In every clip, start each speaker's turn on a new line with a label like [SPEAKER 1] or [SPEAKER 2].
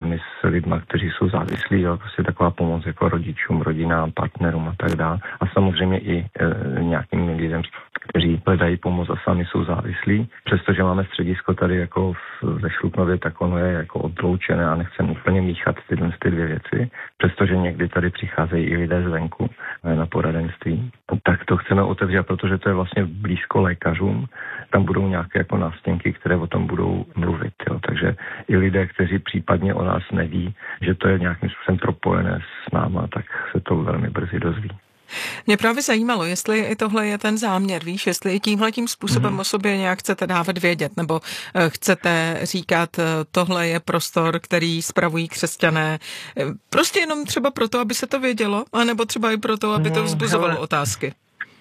[SPEAKER 1] sami s lidma, kteří jsou závislí, jo, prostě taková pomoc jako rodičům, rodinám, partnerům a tak dále. A samozřejmě i nějakým lidem, kteří hledají pomoc a sami jsou závislí. Přestože máme středisko tady jako ve Šluknově, tak ono je jako odloučené a nechcem úplně míchat ty dvě věci. Přestože někdy tady přicházejí i lidé zvenku na poradenství. Tak to chceme otevřít, protože to je vlastně blízko lékařům. Tam budou nějaké jako nástěnky, které o tom budou mluvit. Jo. Takže i lidé, kteří případně o nás neví, že to je nějakým způsobem propojené s náma, tak se to velmi brzy dozví.
[SPEAKER 2] Mě právě zajímalo, jestli i tohle je ten záměr, víš, jestli i tímhletím způsobem o sobě nějak chcete dávat vědět, nebo chcete říkat, tohle je prostor, který spravují křesťané, prostě jenom třeba proto, aby se to vědělo, anebo třeba i proto, aby to vzbuzovalo otázky.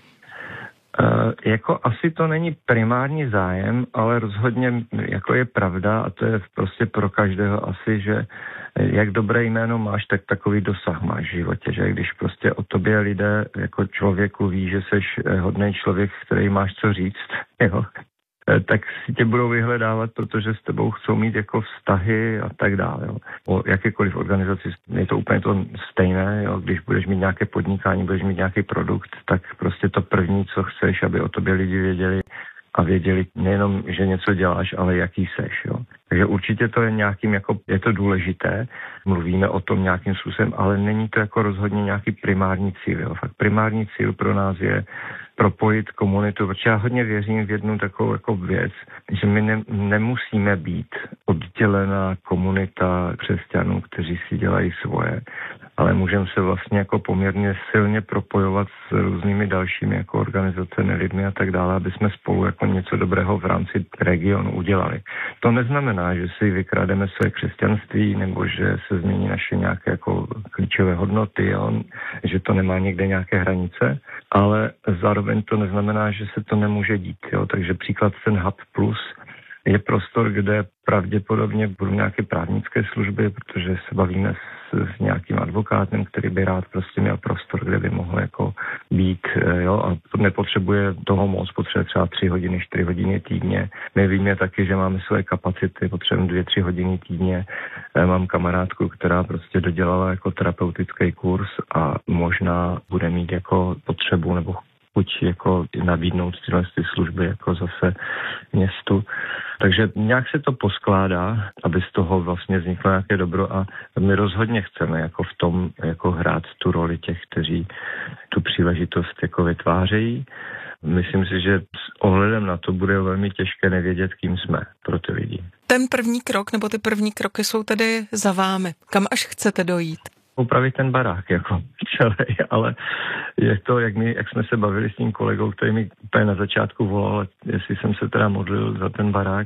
[SPEAKER 1] Jako asi to není primární zájem, ale rozhodně jako je pravda a to je prostě pro každého asi, že jak dobré jméno máš, tak takový dosah máš v životě, že když prostě o tobě lidé jako člověku ví, že seš hodný člověk, který máš co říct, jo, tak si tě budou vyhledávat, protože s tebou chcou mít jako vztahy a tak dále. Jo. O jakékoliv organizaci je to úplně to stejné, jo. Když budeš mít nějaké podnikání, budeš mít nějaký produkt, tak prostě to první, co chceš, aby o tobě lidi věděli a věděli nejenom, že něco děláš, ale jaký seš. Jo. Takže určitě to je nějakým, jako je to důležité, mluvíme o tom nějakým způsobem, ale není to jako rozhodně nějaký primární cíl. Jo. Fakt primární cíl pro nás je propojit komunitu, protože já hodně věřím v jednu takovou jako věc, že my nemusíme být oddělená komunita křesťanů, kteří si dělají svoje, ale můžeme se vlastně jako poměrně silně propojovat s různými dalšími jako organizacemi, lidmi a tak dále, aby jsme spolu jako něco dobrého v rámci regionu udělali. To neznamená, že si vykrademe své křesťanství nebo že se změní naše nějaké jako klíčové hodnoty, jo? Že to nemá někde nějaké hranice, ale zároveň to neznamená, že se to nemůže dít. Jo? Takže příklad ten Hub Plus je prostor, kde pravděpodobně budou nějaké právnické služby, protože se bavíme s nějakým advokátem, který by rád prostě měl prostor, kde by mohl jako být, jo, a nepotřebuje toho moc, potřebuje třeba 3 hodiny, 4 hodiny týdně. My víme taky, že máme své kapacity, potřebujeme 2-3 hodiny týdně. Mám kamarádku, která prostě dodělala jako terapeutický kurz a možná bude mít jako potřebu nebo chuť jako nabídnout tyhle služby jako zase městu. Takže nějak se to poskládá, aby z toho vlastně vzniklo nějaké dobro a my rozhodně chceme jako v tom jako hrát tu roli těch, kteří tu příležitost jako vytvářejí. Myslím si, že s ohledem na to bude velmi těžké nevědět, kým jsme pro ty lidi.
[SPEAKER 2] Ten první krok nebo ty první kroky jsou tedy za vámi. Kam až chcete dojít?
[SPEAKER 1] Upravit ten barák, jako celý, ale je to, jak jsme se bavili s tím kolegou, který mi úplně na začátku volal, jestli jsem se teda modlil za ten barák.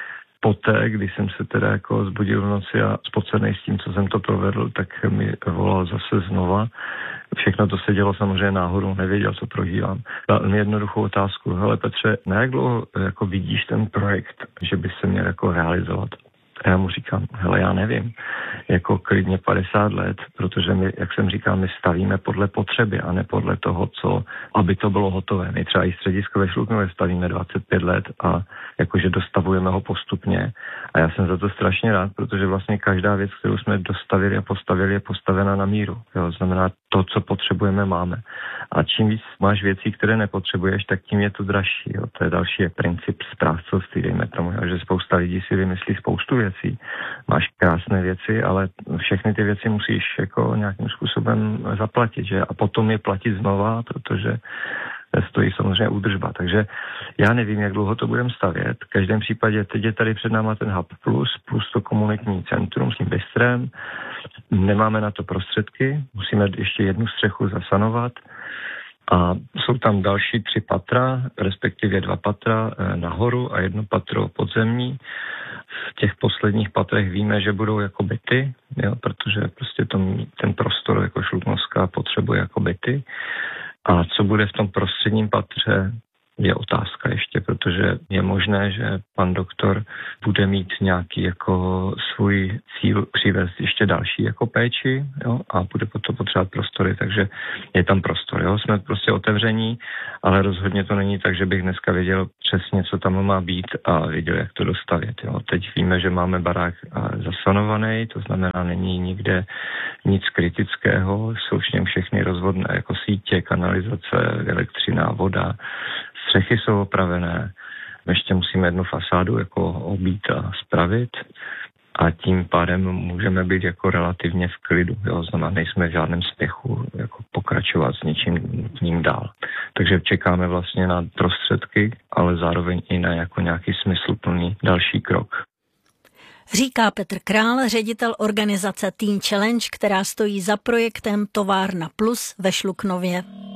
[SPEAKER 1] Poté, když jsem se teda jako zbudil v noci a spocenej s tím, co jsem to provedl, tak mi volal zase znova. Všechno to se dělo samozřejmě náhodou, nevěděl, co prožívám. Dal mi jednoduchou otázku, hele Petře, na jak dlouho jako vidíš ten projekt, že by se měl jako realizovat? A já mu říkám, hele, já nevím, jako klidně 50 let, protože my, jak jsem říkal, my stavíme podle potřeby a ne podle toho, co, aby to bylo hotové. My třeba i středisko ve Šluknově stavíme 25 let a jakože dostavujeme ho postupně. A já jsem za to strašně rád, protože vlastně každá věc, kterou jsme dostavili a postavili, je postavena na míru. Jo? Znamená, to, co potřebujeme, máme. A čím víc máš věcí, které nepotřebuješ, tak tím je to dražší. Jo? To je další princip správcovství, dejme tomu, že spousta lidí si vymyslí spoustu věcí. Máš krásné věci, ale všechny ty věci musíš jako nějakým způsobem zaplatit, že? A potom je platit znova, protože stojí samozřejmě údržba. Takže já nevím, jak dlouho to budeme stavět. V každém případě teď je tady před náma ten Hub plus to komunitní centrum s tím bistrem. Nemáme na to prostředky, musíme ještě jednu střechu zasanovat. A jsou tam další 3 patra, respektive 2 patra nahoru a 1 patro podzemní. V těch posledních patrech víme, že budou jako byty, jo, protože prostě ten prostor jako Šluknovská potřebuje jako byty. A co bude v tom prostředním patře, je otázka ještě, protože je možné, že pan doktor bude mít nějaký jako svůj cíl přivést ještě další jako péči, jo, a bude to potřebovat prostory, takže je tam prostor, jo. Jsme prostě otevření, ale rozhodně to není tak, že bych dneska věděl přesně, co tam má být a věděl, jak to dostavět, jo. Teď víme, že máme barák zasanovaný, to znamená, není nikde nic kritického, jsou v něm všechny rozvodné jako sítě, kanalizace, elektřina, voda, střechy jsou opravené, ještě musíme jednu fasádu jako obít a spravit a tím pádem můžeme být jako relativně v klidu, jo, znamená, nejsme v žádném spěchu jako pokračovat s něčím ním dál. Takže čekáme vlastně na prostředky, ale zároveň i na jako nějaký smysluplný další krok.
[SPEAKER 3] Říká Petr Král, ředitel organizace Teen Challenge, která stojí za projektem Továrna Plus ve Šluknově.